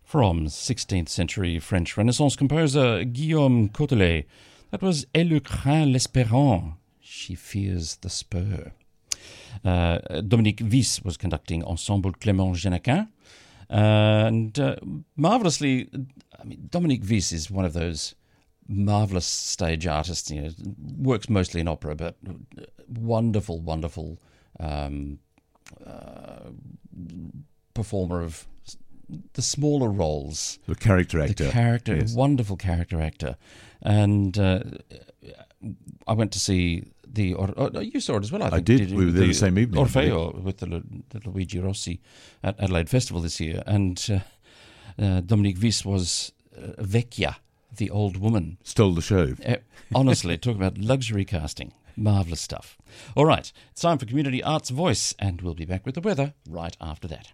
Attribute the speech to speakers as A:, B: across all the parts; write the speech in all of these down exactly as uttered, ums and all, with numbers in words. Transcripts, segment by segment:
A: From sixteenth century French Renaissance composer Guillaume Cotelet, that was Elle le craint l'espérant, she fears the spur. Uh, Dominique Wyss was conducting Ensemble Clément Jenaquin, uh, and uh, marvellously, I mean, Dominique Wyss is one of those marvelous stage artists. You know, works mostly in opera, but wonderful, wonderful um, uh, performer of the smaller roles.
B: The character actor.
A: The character,
B: yes.
A: Wonderful character actor. And uh, I went to see the... Oh, you saw it as well, I think.
B: I did.
A: did
B: we were there the, the same evening.
A: Orfeo with the, the Luigi Rossi at Adelaide Festival this year. And uh, uh, Dominique Wyss was uh, Vecchia, the old woman.
B: Stole the show.
A: Uh, honestly, talk about luxury casting. Marvellous stuff. All right, it's time for Community Arts Voice, and we'll be back with the weather right after that.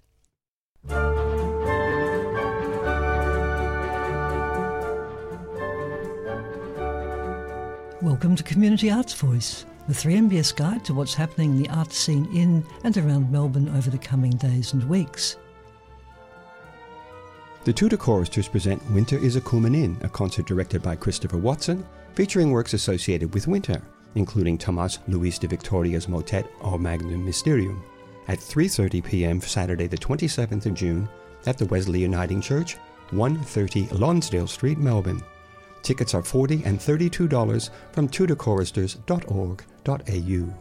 C: Welcome to Community Arts Voice, the three M B S guide to what's happening in the arts scene in and around Melbourne over the coming days and weeks.
D: The Tudor Choristers present Winter is a Coomin' In, a concert directed by Christopher Watson, featuring works associated with winter, including Tomás Luis de Victoria's motet O Magnum Mysterium, at three thirty p.m. Saturday the twenty-seventh of June at the Wesley Uniting Church, one thirty Lonsdale Street, Melbourne. Tickets are forty dollars and thirty-two dollars from tudor choristers dot org dot a u.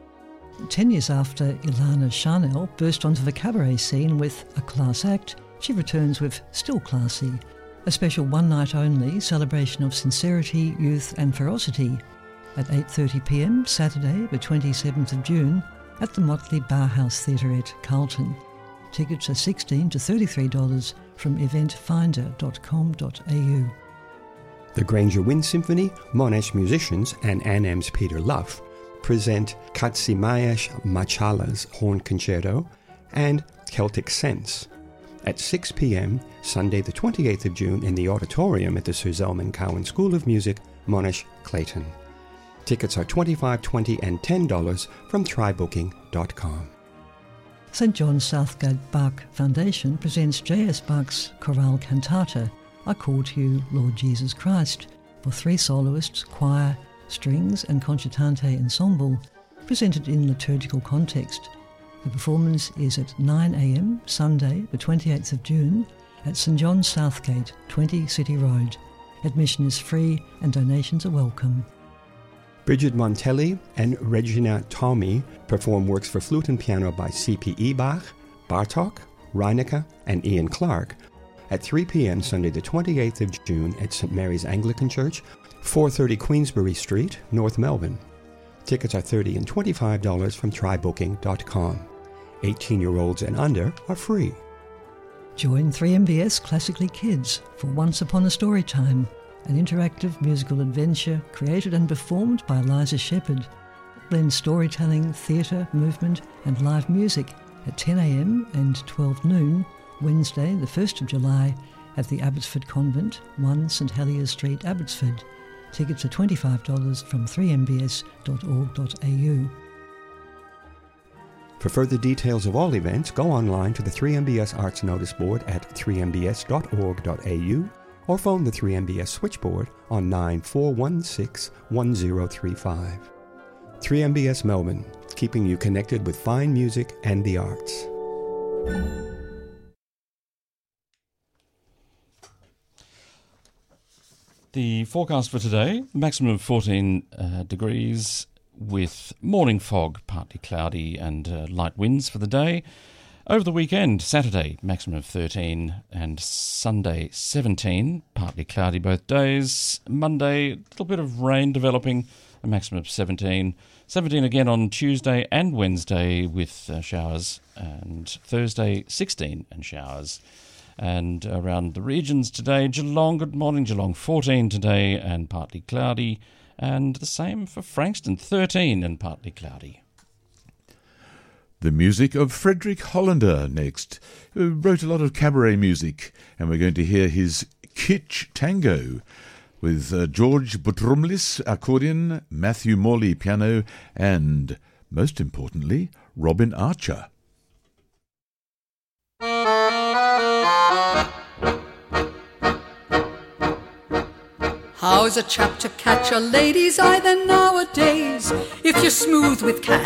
C: Ten years after Ilana Charnel burst onto the cabaret scene with A Class Act, she returns with Still Classy, a special one-night-only celebration of sincerity, youth and ferocity, at eight thirty p.m. Saturday the twenty-seventh of June at the Motley Barhouse Theatre at Carlton. Tickets are sixteen dollars to thirty-three dollars from event finder dot com dot a u.
D: The Granger Wind Symphony, Monash Musicians and Annam's Peter Luff present Kazimierz Machalas Horn Concerto and Celtic Sense at six p.m. Sunday the twenty-eighth of June in the auditorium at the Sir Zelman Cowen School of Music, Monash, Clayton. Tickets are twenty-five dollars, twenty dollars and ten dollars from try booking dot com.
C: St John Southgate Bach Foundation presents J S Bach's chorale cantata, I Call to You, Lord Jesus Christ, for three soloists, choir, strings and concertante ensemble, presented in liturgical context. The performance is at nine a.m. Sunday the twenty-eighth of June at St John Southgate, twenty City Road. Admission is free and donations are welcome.
D: Bridget Montelli and Regina Tommy perform works for flute and piano by C P E Bach, Bartók, Reinecke and Ian Clark at three p.m. Sunday the twenty-eighth of June at Saint Mary's Anglican Church, four thirty Queensbury Street, North Melbourne. Tickets are thirty dollars and twenty-five dollars from try booking dot com. eighteen-year-olds and under are free.
C: Join three M B S Classically Kids for Once Upon a Story Time, an interactive musical adventure created and performed by Eliza Shepherd. It blends storytelling, theatre, movement and live music at ten a.m. and twelve noon, Wednesday the first of July at the Abbotsford Convent, one St Heliers Street, Abbotsford. Tickets are twenty-five dollars from three m b s dot org dot a u.
D: For further details of all events, go online to the three M B S Arts Notice Board at three m b s dot org dot a u or phone the three M B S switchboard on nine four one six one zero three five. three M B S Melbourne, keeping you connected with fine music and the arts.
A: The forecast for today, maximum of fourteen uh, degrees with morning fog, partly cloudy and uh, light winds for the day. Over the weekend, Saturday, maximum of thirteen and Sunday seventeen, partly cloudy both days. Monday, a little bit of rain developing, a maximum of seventeen. seventeen again on Tuesday and Wednesday with uh, showers, and Thursday sixteen and showers. And around the regions today, Geelong, good morning, Geelong fourteen today and partly cloudy. And the same for Frankston, thirteen and partly cloudy.
B: The music of Frederick Hollander next, who wrote a lot of cabaret music, and we're going to hear his Kitsch Tango with uh, George Butrumlis accordion, Matthew Morley piano, and, most importantly, Robin Archer.
E: How's a chap to catch a lady's eye then nowadays? If you're smooth with cash